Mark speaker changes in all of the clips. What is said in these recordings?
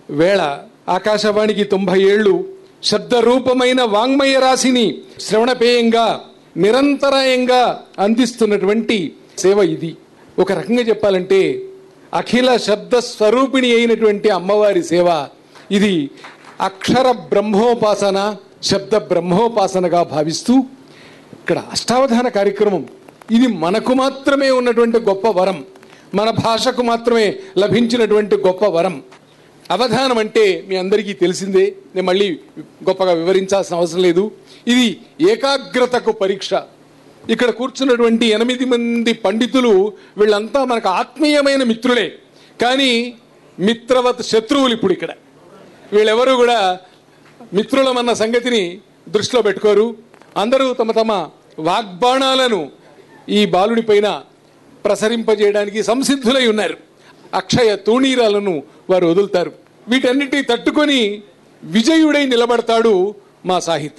Speaker 1: వేళ ఆకాశవాణికి 90 ఏళ్ళు శబ్దరూపమైన వాంగ్మయ రాశిని శ్రవణపేయంగా నిరంతరాయంగా అందిస్తున్నటువంటి సేవ ఇది. ఒక రకంగా చెప్పాలంటే అఖిల శబ్ద స్వరూపిణి అయినటువంటి అమ్మవారి సేవ ఇది. అక్షర బ్రహ్మోపాసన, శబ్ద బ్రహ్మోపాసనగా భావిస్తూ ఇక్కడ అష్టావధాన కార్యక్రమం ఇది మనకు మాత్రమే ఉన్నటువంటి గొప్ప వరం, మన భాషకు మాత్రమే లభించినటువంటి గొప్ప వరం. అవధానం అంటే మీ అందరికీ తెలిసిందే, నేను మళ్ళీ గొప్పగా వివరించాల్సిన అవసరం లేదు. ఇది ఏకాగ్రతకు పరీక్ష. ఇక్కడ కూర్చున్నటువంటి 8 మంది పండితులు వీళ్ళంతా మనకు ఆత్మీయమైన మిత్రులే, కానీ మిత్రవత్ శత్రువులు. ఇప్పుడు ఇక్కడ వీళ్ళెవరూ కూడా మిత్రులమన్న సంగతిని దృష్టిలో పెట్టుకోరు. అందరూ తమ తమ వాగ్బాణాలను ఈ బాలుడి పైన ప్రసరింపజేయడానికి సంసిద్ధులై ఉన్నారు. అక్షయ తూణీరాలను వారు వదులుతారు. వీటన్నిటినీ తట్టుకొని విజయుడై నిలబడతాడు మా సాహిత్.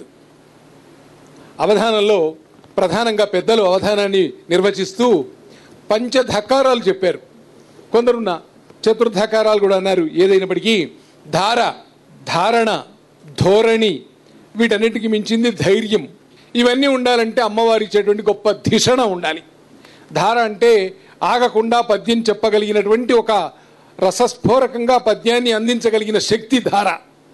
Speaker 1: అవధానంలో ప్రధానంగా పెద్దలు అవధానాన్ని నిర్వచిస్తూ పంచధకారాలు చెప్పారు. కొందరున్న చతుర్ధకారాలు కూడా అన్నారు. ఏదైనప్పటికీ ధార, ధారణ, ధోరణి, వీటన్నిటికీ మించింది ధైర్యం. ఇవన్నీ ఉండాలంటే అమ్మవారి ఇచ్చేటువంటి గొప్ప ధిషణ ఉండాలి. ధార అంటే ఆగకుండా పద్యం చెప్పగలిగినటువంటి ఒక రసస్ఫోరకంగా పద్యాన్ని అందించగలిగిన శక్తి ధార.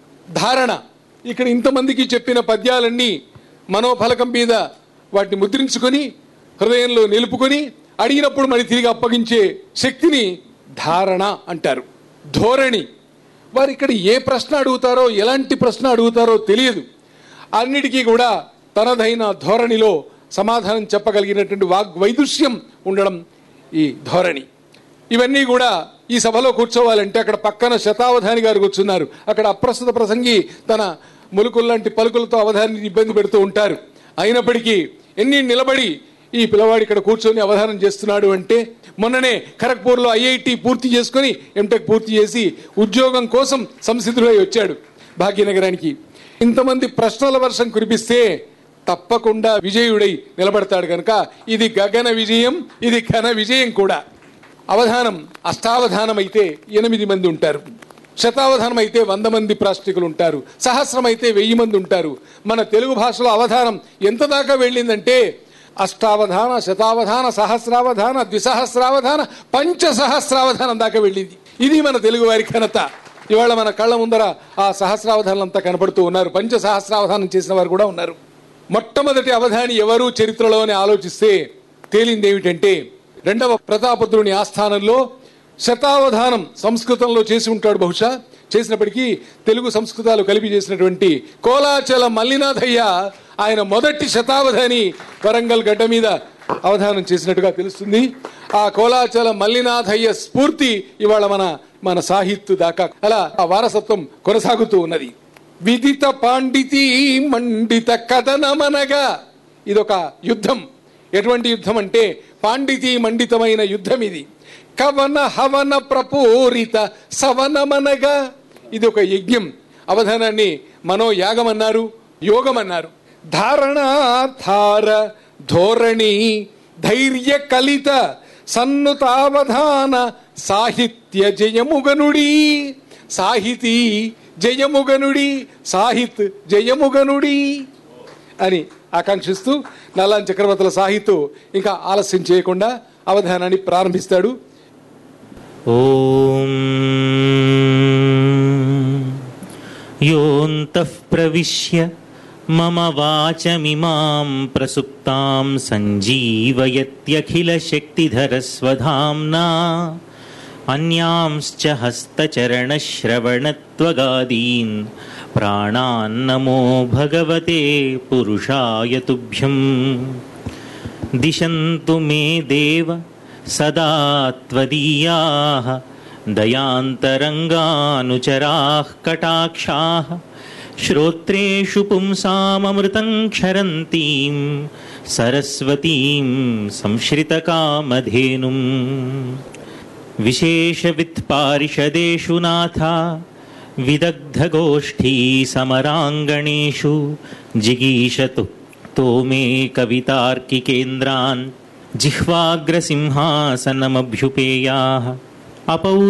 Speaker 1: ధారణ ఇక్కడ ఇంతమందికి చెప్పిన పద్యాలన్నీ మనోఫలకం మీద వాటిని ముద్రించుకొని హృదయంలో నిలుపుకొని అడిగినప్పుడు మరి తిరిగి అప్పగించే శక్తిని ధారణ అంటారు. ధోరణి, వారు ఇక్కడ ఏ ప్రశ్న అడుగుతారో ఎలాంటి ప్రశ్న అడుగుతారో తెలియదు, అన్నిటికీ కూడా తనదైన ధోరణిలో సమాధానం చెప్పగలిగినటువంటి వాగ్వైదుష్యం ఉండడం ఈ ధోరణి. ఇవన్నీ కూడా ఈ సభలో కూర్చోవాలంటే అక్కడ పక్కన శతావధాని గారు కూర్చున్నారు. అక్కడ అప్రస్తుత ప్రసంగి తన ములుకుల్లాంటి పలుకులతో అవధాని ఇబ్బంది పెడుతూ ఉంటారు. అయినప్పటికీ ఎన్ని నిలబడి ఈ పిల్లవాడు ఇక్కడ కూర్చొని అవధానం చేస్తున్నాడు అంటే, మొన్ననే ఖరగ్పూర్లో ఐఐటి పూర్తి చేసుకొని ఎంటెక్ పూర్తి చేసి ఉద్యోగం కోసం సంసిద్ధుడై వచ్చాడు భాగ్యనగరానికి. ఇంతమంది ప్రశ్నల వర్షం కురిపిస్తే తప్పకుండా విజయుడై నిలబడతాడు కనుక ఇది గగన విజయం, ఇది ఘన విజయం కూడా. అవధానం అష్టావధానం అయితే 8 మంది ఉంటారు, శతావధానం అయితే 100 మంది ప్రాష్టికులు ఉంటారు, సహస్రం అయితే 1000 మంది ఉంటారు. మన తెలుగు భాషలో అవధానం ఎంత దాకా వెళ్ళిందంటే అష్టావధాన, శతావధాన, సహస్రావధాన, ద్విసహస్రావధాన, పంచసహస్రావధానం దాకా వెళ్ళింది. ఇది మన తెలుగు వారి ఘనత. ఇవాళ మన కళ్ళ ముందర ఆ సహస్రావధానంతా కనపడుతూ ఉన్నారు. పంచసహస్రావధానం చేసిన వారు కూడా ఉన్నారు. మొట్టమొదటి అవధాని ఎవరు చరిత్రలోనే ఆలోచిస్తే తేలింది ఏమిటంటే, 2వ ప్రతాపరుద్రుని ఆస్థానంలో శతావధానం సంస్కృతంలో చేసి ఉంటాడు. బహుశా చేసినప్పటికీ తెలుగు సంస్కృతాలు కలిపి చేసినటువంటి కోలాచల మల్లినాథయ్య ఆయన మొదటి శతావధాని వరంగల్ గడ్డ మీద అవధానం చేసినట్టుగా తెలుస్తుంది. ఆ కోలాచల మల్లినాథయ్య స్ఫూర్తి ఇవాళ మన సాహిత్య దాకా అలా ఆ వారసత్వం కొనసాగుతూ ఉన్నది. విదిత పాండితీ మండిత కథనమనగా ఇదొక యుద్ధం. ఎటువంటి యుద్ధం అంటే పాండితీ మండితమైన యుద్ధం ఇది. కవన హవన ప్రపూరిత సవనమనగా ఇది ఒక యజ్ఞం. అవధానాన్ని మనోయాగం అన్నారు, యోగం అన్నారు. ధారణ, ధార, ధోరణి, ధైర్య కలిత సన్నుతావధాన సాహిత్య జయముగనుడి. సాహితీ జయముగనుడి, సాహిత్ జయముగనుడి అని ఆకాంక్షిస్తూ నల్లాన్ చక్రవర్తుల సాహిత్ ఇంకా ఆలస్యం చేయకుండా అవధానాన్ని ప్రారంభిస్తాడు.
Speaker 2: ఓం యోంతః ప్రవిశ్య మమ వాచమిమాం ప్రసుప్తాం సంజీవయత్యఖిల శక్తిధరస్వధామ్నా అన్యాంశ్చ హస్తచరణశ్రవణత్వగాదీన్ ప్రాణాన్నమో భగవతే పురుషాయ తుభ్యం. దిశంతు మే దేవ సదా త్వదీయాః దయాంతరంగానుచరాః కటాక్షాః శ్రోత్రేషు పుంసామమృతం క్షరంతీం సరస్వతీం సంశ్రితకామధేనుం. విశేషవిత్పారిషదేషు నాథ విదగ్ధగోష్ఠీ సమరాంగణేషు జిగీషతు మే కవితార్కికేంద్రాన్ జిహ్వాగ్రసింహాసనమభ్యుపేయాః. అపౌ